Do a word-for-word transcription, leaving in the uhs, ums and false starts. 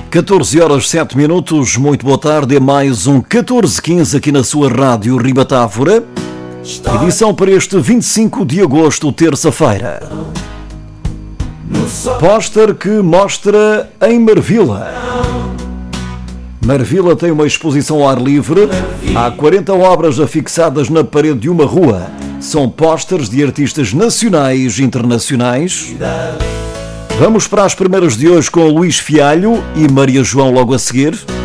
catorze horas sete minutos, muito boa tarde, é mais um catorze quinze aqui na sua rádio Ribatáfora, edição para este vinte e cinco de agosto, terça-feira. Póster que mostra em Marvila. Marvila tem uma exposição ao ar livre, há quarenta obras afixadas na parede de uma rua. São pósteres de artistas nacionais e internacionais. Vamos para as primeiras de hoje com Luís Fialho e Maria João logo a seguir.